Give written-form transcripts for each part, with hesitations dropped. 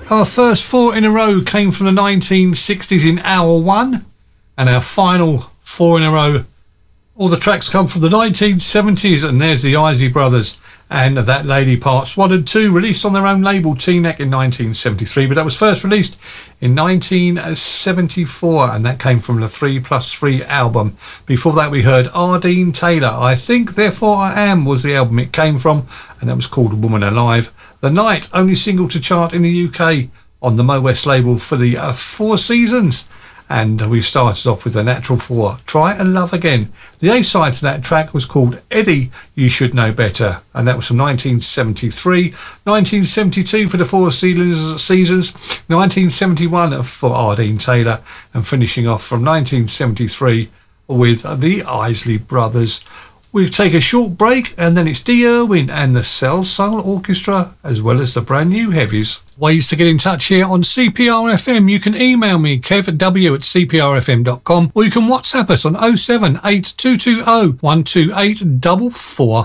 Our first 4 in a row came from the 1960s in hour 1, and our final 4 in a row, all the tracks come from the 1970s, and there's the Isley Brothers and That Lady Parts 1 and 2, released on their own label Teaneck in 1973, but that was first released in 1974, and that came from the 3+3 album. Before that we heard Ardeen Taylor, I Think Therefore I Am was the album it came from, and that was called Woman Alive. The Night, only single to chart in the UK on the Mo West label for the 4 seasons. And we started off with the Natural 4, Try and Love Again. The A-side to that track was called Eddie, You Should Know Better, and that was from 1973, 1972 for the 4 seasons, 1971 for Ardeen Taylor, and finishing off from 1973 with the Isley Brothers. We'll take a short break, and then it's Dee Irwin and the Cell Soul Orchestra, as well as the brand new heavies. Ways to get in touch here on CPR-FM. You can email me, kevw@cprfm.com, or you can WhatsApp us on 078 220 12844.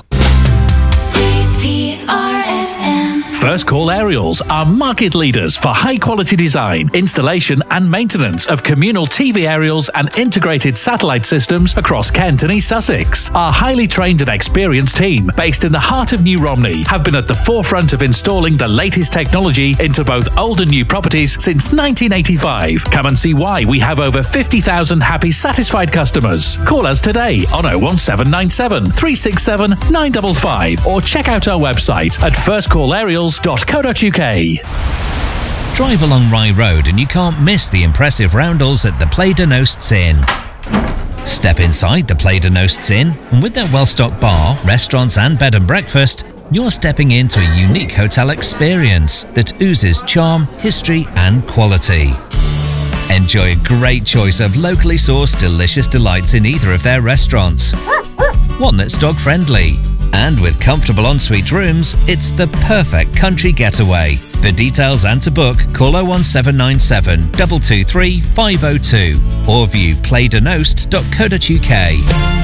CPR-FM. First Call Aerials are market leaders for high-quality design, installation and maintenance of communal TV aerials and integrated satellite systems across Kent and East Sussex. Our highly trained and experienced team, based in the heart of New Romney, have been at the forefront of installing the latest technology into both old and new properties since 1985. Come and see why we have over 50,000 happy, satisfied customers. Call us today on 01797 367 955 or check out our website at firstcallaerials.co.uk. Drive along Rye Road and you can't miss the impressive roundels at the Play de Nosts Inn. Step inside the Play de Nosts Inn, and with their well-stocked bar, restaurants and bed and breakfast, you're stepping into a unique hotel experience that oozes charm, history and quality. Enjoy a great choice of locally sourced delicious delights in either of their restaurants. One that's dog-friendly. And with comfortable ensuite rooms, it's the perfect country getaway. For details and to book, call 01797 223 502 or view playdenost.co.uk.